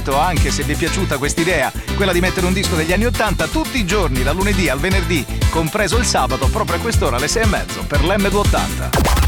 invito, anche se vi è piaciuta quest'idea, quella di mettere un disco degli anni 80 tutti i giorni, dal lunedì al venerdì, compreso il sabato, proprio a quest'ora alle 6:30 per l'M280.